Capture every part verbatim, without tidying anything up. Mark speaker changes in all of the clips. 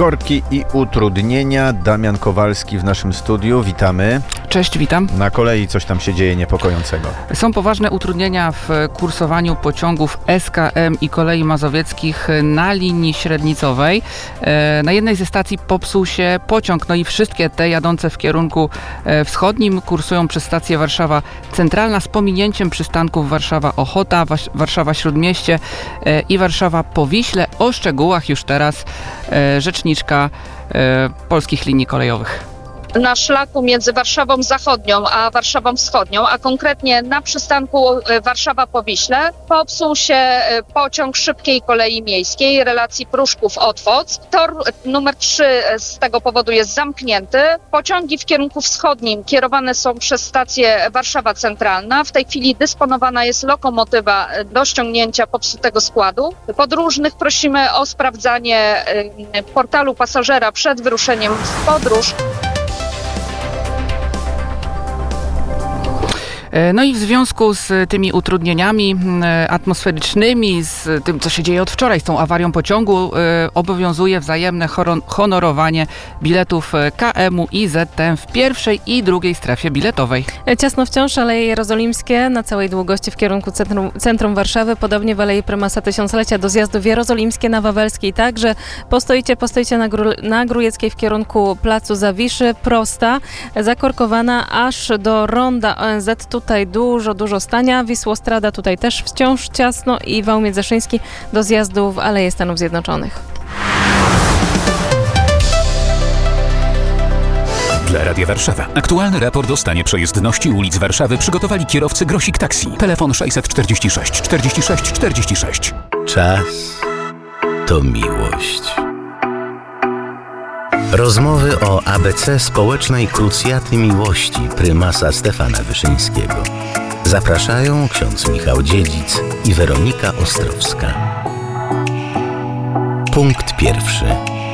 Speaker 1: Korki i utrudnienia. Damian Kowalski w naszym studiu. Witamy.
Speaker 2: Cześć, witam.
Speaker 1: Na kolei coś tam się dzieje niepokojącego.
Speaker 2: Są poważne utrudnienia w kursowaniu pociągów S K M i Kolei Mazowieckich na linii średnicowej. Na jednej ze stacji popsuł się pociąg, no i wszystkie te jadące w kierunku wschodnim kursują przez stację Warszawa Centralna z pominięciem przystanków Warszawa Ochota, Warszawa Śródmieście i Warszawa Powiśle. O szczegółach już teraz rzeczniczka Polskich Linii Kolejowych.
Speaker 3: Na szlaku między Warszawą Zachodnią a Warszawą Wschodnią, a konkretnie na przystanku Warszawa Powiśle, popsuł się pociąg szybkiej kolei miejskiej relacji Pruszków-Otwock. Tor numer trzy z tego powodu jest zamknięty. Pociągi w kierunku wschodnim kierowane są przez stację Warszawa Centralna. W tej chwili dysponowana jest lokomotywa do ściągnięcia popsutego składu. Podróżnych prosimy o sprawdzanie portalu pasażera przed wyruszeniem w podróż.
Speaker 2: No i w związku z tymi utrudnieniami atmosferycznymi, z tym, co się dzieje od wczoraj, z tą awarią pociągu, obowiązuje wzajemne honorowanie biletów K M-u i Z T M w pierwszej i drugiej strefie biletowej.
Speaker 4: Ciasno wciąż Aleje Jerozolimskie na całej długości w kierunku centrum, centrum Warszawy, podobnie w Alei Prymasa Tysiąclecia do zjazdów Jerozolimskie na Wawelskiej. Także postoicie, postoicie na, Gru, na Grujeckiej w kierunku Placu Zawiszy, prosta, zakorkowana aż do ronda O N Z. Tutaj dużo, dużo stania. Wisłostrada tutaj też wciąż ciasno i wał Międzyszyński do zjazdu w Aleje Stanów Zjednoczonych.
Speaker 5: Dla Radia Warszawa. Aktualny raport o stanie przejezdności ulic Warszawy przygotowali kierowcy Grosik Taxi. Telefon sześćset czterdzieści sześć czterdzieści sześć czterdzieści sześć.
Speaker 6: Czas to miłość. Rozmowy o A B C społecznej krucjaty miłości prymasa Stefana Wyszyńskiego. Zapraszają ksiądz Michał Dziedzic i Weronika Ostrowska. Punkt pierwszy.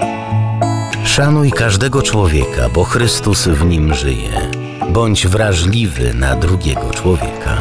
Speaker 6: Szanuj każdego człowieka, bo Chrystus w nim żyje. Bądź wrażliwy na drugiego człowieka.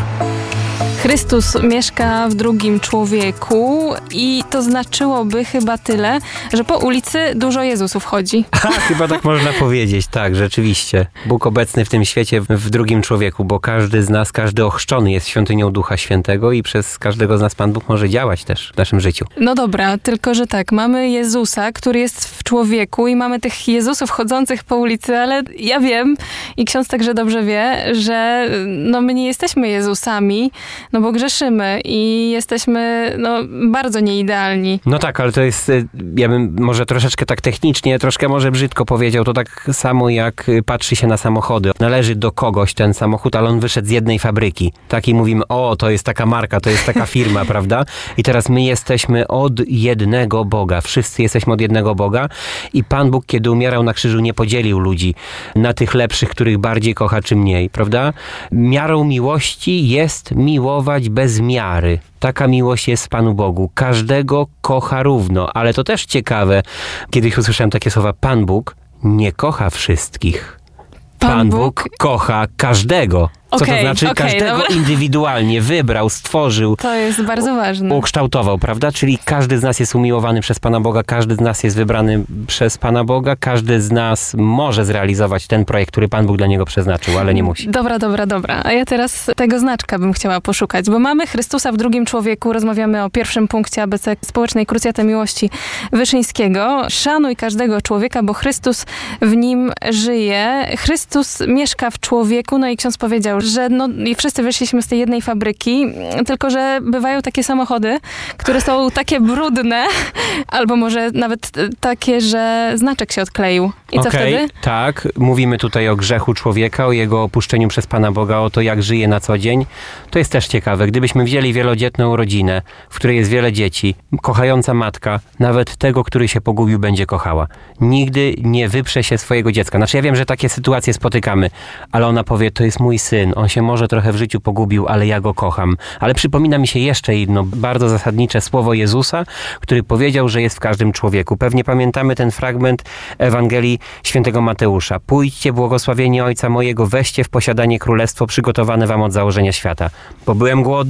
Speaker 4: Chrystus mieszka w drugim człowieku i to znaczyłoby chyba tyle, że po ulicy dużo Jezusów chodzi.
Speaker 7: Ha, chyba tak można powiedzieć, tak, rzeczywiście. Bóg obecny w tym świecie w drugim człowieku, bo każdy z nas, każdy ochrzczony jest świątynią Ducha Świętego i przez każdego z nas Pan Bóg może działać też w naszym życiu.
Speaker 4: No dobra, tylko że tak, mamy Jezusa, który jest w człowieku i mamy tych Jezusów chodzących po ulicy, ale ja wiem i ksiądz także dobrze wie, że no my nie jesteśmy Jezusami, no bo grzeszymy i jesteśmy no, bardzo nieidealni.
Speaker 7: No tak, ale to jest, ja bym może troszeczkę tak technicznie, troszkę może brzydko powiedział, to tak samo jak patrzy się na samochody. Należy do kogoś ten samochód, ale on wyszedł z jednej fabryki. Tak i mówimy, o, to jest taka marka, to jest taka firma, prawda? I teraz my jesteśmy od jednego Boga. Wszyscy jesteśmy od jednego Boga i Pan Bóg, kiedy umierał na krzyżu, nie podzielił ludzi na tych lepszych, których bardziej kocha, czy mniej, prawda? Miarą miłości jest miłować bez miary. Taka miłość jest Panu Bogu. Każdego kocha równo. Ale to też ciekawe, kiedyś usłyszałem takie słowa, Pan Bóg nie kocha wszystkich. Pan, Pan Bóg, Bóg kocha każdego. Co okay, to znaczy? Okay, każdego dobra. Indywidualnie wybrał, stworzył.
Speaker 4: To jest bardzo ważne.
Speaker 7: Ukształtował, prawda? Czyli każdy z nas jest umiłowany przez Pana Boga, każdy z nas jest wybrany przez Pana Boga, każdy z nas może zrealizować ten projekt, który Pan Bóg dla niego przeznaczył, ale nie musi.
Speaker 4: Dobra, dobra, dobra. A ja teraz tego znaczka bym chciała poszukać, bo mamy Chrystusa w drugim człowieku, rozmawiamy o pierwszym punkcie A B C społecznej krucjaty miłości Wyszyńskiego. Szanuj każdego człowieka, bo Chrystus w nim żyje. Chrystus mieszka w człowieku, no i ksiądz powiedział, że no i wszyscy wyszliśmy z tej jednej fabryki, tylko że bywają takie samochody, które są takie brudne, albo może nawet takie, że znaczek się odkleił. I co
Speaker 7: okay,
Speaker 4: wtedy?
Speaker 7: Tak, mówimy tutaj o grzechu człowieka, o jego opuszczeniu przez Pana Boga, o to, jak żyje na co dzień. To jest też ciekawe. Gdybyśmy wzięli wielodzietną rodzinę, w której jest wiele dzieci, kochająca matka, nawet tego, który się pogubił, będzie kochała. Nigdy nie wyprze się swojego dziecka. Znaczy ja wiem, że takie sytuacje spotykamy, ale ona powie, to jest mój syn, on się może trochę w życiu pogubił, ale ja go kocham. Ale przypomina mi się jeszcze jedno bardzo zasadnicze słowo Jezusa, który powiedział, że jest w każdym człowieku. Pewnie pamiętamy ten fragment Ewangelii Świętego Mateusza. Pójdźcie, błogosławieni Ojca mojego, weźcie w posiadanie królestwo przygotowane wam od założenia świata. Bo byłem głodny,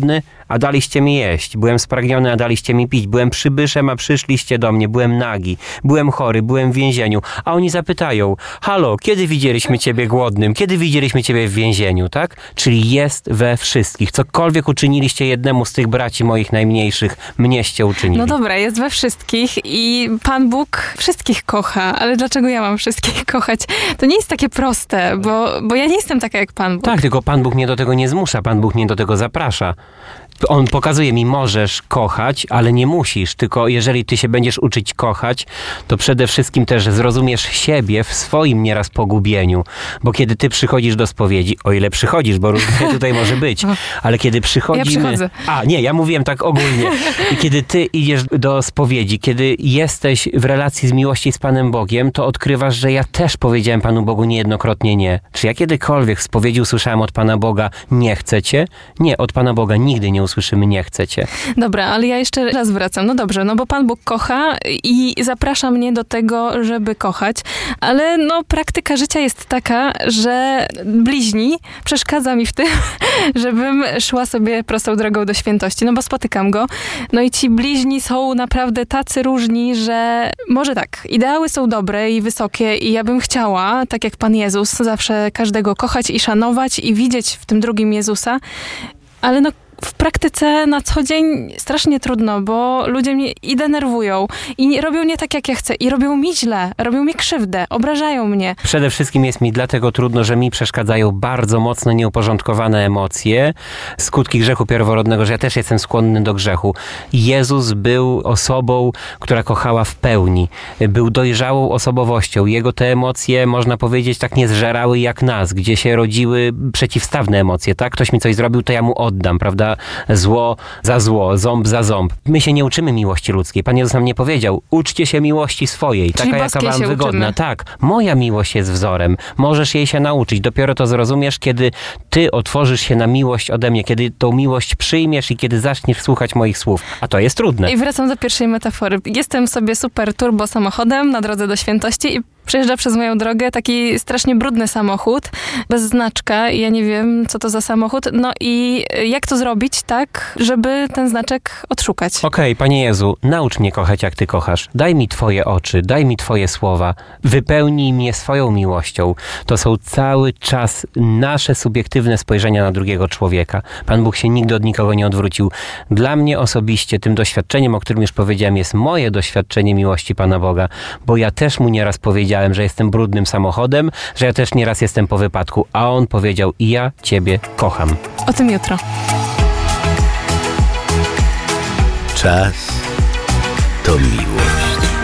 Speaker 7: a daliście mi jeść. Byłem spragniony, a daliście mi pić. Byłem przybyszem, a przyszliście do mnie. Byłem nagi. Byłem chory, byłem w więzieniu. A oni zapytają, halo, kiedy widzieliśmy ciebie głodnym? Kiedy widzieliśmy ciebie w więzieniu, tak? Czyli jest we wszystkich. Cokolwiek uczyniliście jednemu z tych braci moich najmniejszych, mnieście uczynili.
Speaker 4: No dobra, jest we wszystkich i Pan Bóg wszystkich kocha, ale dlaczego ja mam wszystkich kochać? To nie jest takie proste, bo, bo ja nie jestem taka jak Pan Bóg.
Speaker 7: Tak, tylko Pan Bóg mnie do tego nie zmusza, Pan Bóg mnie do tego zaprasza. On pokazuje mi, możesz kochać, ale nie musisz, tylko jeżeli ty się będziesz uczyć kochać, to przede wszystkim też zrozumiesz siebie w swoim nieraz pogubieniu, bo kiedy ty przychodzisz do spowiedzi, o ile przychodzisz, bo różnie tutaj może być, ale kiedy przychodzimy...
Speaker 4: Ja przychodzę.
Speaker 7: A, nie, ja mówiłem tak ogólnie. I kiedy ty idziesz do spowiedzi, kiedy jesteś w relacji z miłości z Panem Bogiem, to odkrywasz, że ja też powiedziałem Panu Bogu niejednokrotnie nie. Czy ja kiedykolwiek w spowiedzi usłyszałem od Pana Boga nie chcecie? Nie, od Pana Boga nigdy nie usłyszymy nie chcecie.
Speaker 4: Dobra, ale ja jeszcze raz wracam. No dobrze, no bo Pan Bóg kocha i zaprasza mnie do tego, żeby kochać, ale no praktyka życia jest taka, że bliźni przeszkadza mi w tym, żebym szła sobie prostą drogą do świętości, no bo spotykam go, no i ci bliźni są naprawdę tacy różni, że może tak, ideały są dobre i wysokie i ja bym chciała, tak jak Pan Jezus, zawsze każdego kochać i szanować i widzieć w tym drugim Jezusa, ale no w praktyce na co dzień strasznie trudno, bo ludzie mnie i denerwują, i nie, robią nie tak, jak ja chcę, i robią mi źle, robią mi krzywdę, obrażają mnie.
Speaker 7: Przede wszystkim jest mi dlatego trudno, że mi przeszkadzają bardzo mocno nieuporządkowane emocje, skutki grzechu pierworodnego, że ja też jestem skłonny do grzechu. Jezus był osobą, która kochała w pełni. Był dojrzałą osobowością. Jego te emocje, można powiedzieć, tak nie zżerały jak nas, gdzie się rodziły przeciwstawne emocje, tak? Ktoś mi coś zrobił, to ja mu oddam, prawda? Zło za zło, ząb za ząb. My się nie uczymy miłości ludzkiej. Pan Jezus nam nie powiedział, uczcie się miłości swojej,
Speaker 4: Czyli
Speaker 7: taka jaka wam wygodna.
Speaker 4: Uczymy.
Speaker 7: Tak, moja miłość jest wzorem. Możesz jej się nauczyć. Dopiero to zrozumiesz, kiedy ty otworzysz się na miłość ode mnie, kiedy tą miłość przyjmiesz i kiedy zaczniesz słuchać moich słów. A to jest trudne.
Speaker 4: I wracam do pierwszej metafory. Jestem sobie super turbo samochodem na drodze do świętości i przejeżdża przez moją drogę taki strasznie brudny samochód, bez znaczka i ja nie wiem, co to za samochód. No i jak to zrobić tak, żeby ten znaczek odszukać?
Speaker 7: Okej, okay, Panie Jezu, naucz mnie kochać, jak Ty kochasz. Daj mi Twoje oczy, daj mi Twoje słowa. Wypełnij mnie swoją miłością. To są cały czas nasze subiektywne spojrzenia na drugiego człowieka. Pan Bóg się nigdy od nikogo nie odwrócił. Dla mnie osobiście tym doświadczeniem, o którym już powiedziałem, jest moje doświadczenie miłości Pana Boga, bo ja też Mu nieraz powiedziałem, że jestem brudnym samochodem, że ja też nieraz jestem po wypadku, a on powiedział, i ja Ciebie kocham.
Speaker 4: O tym jutro.
Speaker 6: Czas to miłość.